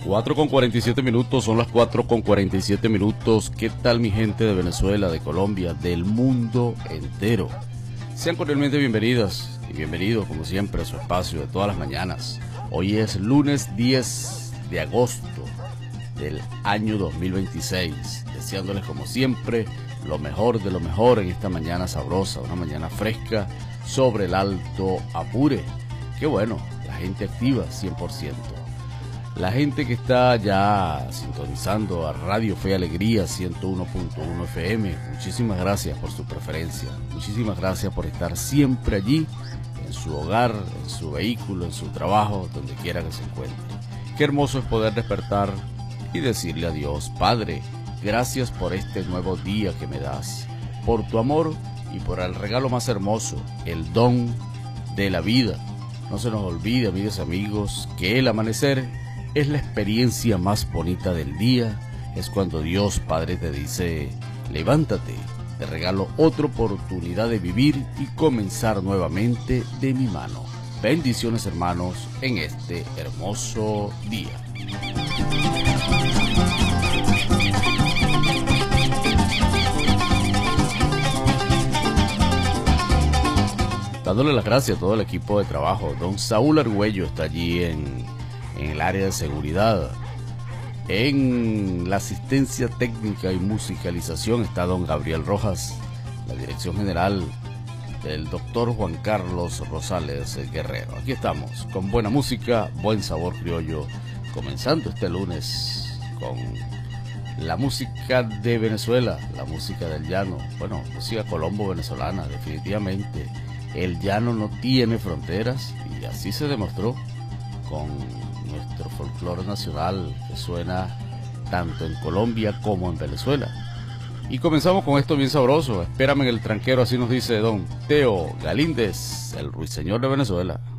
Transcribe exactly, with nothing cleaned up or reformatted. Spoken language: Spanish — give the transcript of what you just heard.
cuatro con cuarenta y siete minutos, son las cuatro con cuarenta y siete minutos. ¿Qué tal mi gente de Venezuela, de Colombia, del mundo entero? Sean cordialmente bienvenidas y bienvenidos como siempre a su espacio de todas las mañanas. Hoy es lunes diez de agosto del año dos mil veintiséis, deseándoles como siempre lo mejor de lo mejor en esta mañana sabrosa, una mañana fresca sobre el Alto Apure. Qué bueno, la gente activa cien por ciento. La gente que está ya sintonizando a Radio Fe y Alegría ciento uno punto uno F M, muchísimas gracias por su preferencia, muchísimas gracias por estar siempre allí, en su hogar, en su vehículo, en su trabajo, donde quiera que se encuentre. Qué hermoso es poder despertar y decirle a Dios: Padre, gracias por este nuevo día que me das, por tu amor y por el regalo más hermoso, el don de la vida. No se nos olvide, amigos y amigos, que el amanecer es la experiencia más bonita del día. Es cuando Dios Padre te dice: levántate, te regalo otra oportunidad de vivir y comenzar nuevamente de mi mano. Bendiciones, hermanos, en este hermoso día. Dándole las gracias a todo el equipo de trabajo. Don Saúl Argüello está allí en en el área de seguridad. En la asistencia técnica y musicalización está don Gabriel Rojas. La dirección general del doctor Juan Carlos Rosales Guerrero. Aquí estamos con buena música, buen sabor criollo, comenzando este lunes con la música de Venezuela, la música del llano, bueno, música colombo venezolana. Definitivamente el llano no tiene fronteras y así se demostró con nuestro folclore nacional que suena tanto en Colombia como en Venezuela. Y comenzamos con esto bien sabroso. Espérame en el tranquero, así nos dice don Teo Galíndez, el ruiseñor de Venezuela.